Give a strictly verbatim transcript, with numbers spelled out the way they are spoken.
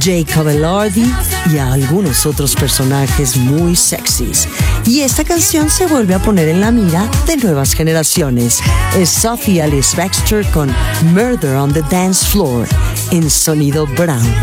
Jacob Elordi y a algunos otros personajes muy sexys. Y esta canción se vuelve a poner en la mira de nuevas generaciones. Es Sophie Alice Baxter con Murder on the Dance Floor en Sonido Brown.